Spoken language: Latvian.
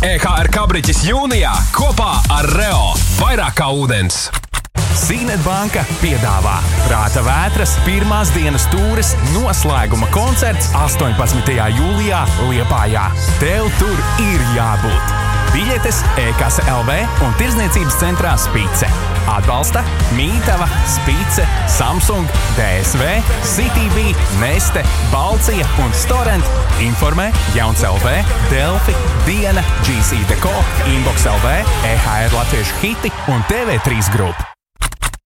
EHR Kabriķis jūnijā kopā ar Reo. Vairāk kā ūdens. Sīnet banka piedāvā Prāta vētras pirmās dienas tūres noslēguma koncerts 18. jūlijā Liepājā. Tev tur ir jābūt. Biļetes e-kase LV un tirdzniecības centrā Spice. Atbalsta Mītava, Spice, Samsung, DSV, CTV, Neste, Balcija un Storent. Informē Jauns LV, Delfi, Diena, GC Deko, Inbox LV, EHR Latviešu hiti un TV3 grupa.